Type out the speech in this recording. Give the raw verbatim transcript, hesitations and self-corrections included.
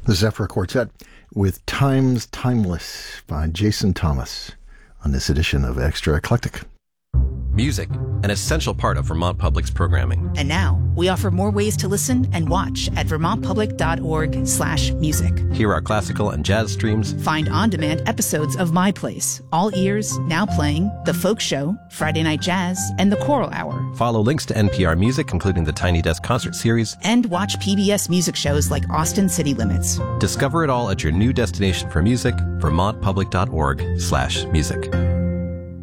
The Zephyr Quartet with Times Timeless by Jason Thomas on this edition of Extra Eclectic. Music, an essential part of Vermont Public's programming. And now, we offer more ways to listen and watch at vermontpublic.org slash music. Hear our classical and jazz streams. Find on-demand episodes of My Place, All Ears, Now Playing, The Folk Show, Friday Night Jazz, and The Choral Hour. Follow links to N P R Music, including the Tiny Desk Concert Series. And watch P B S music shows like Austin City Limits. Discover it all at your new destination for music, vermontpublic.org slash music.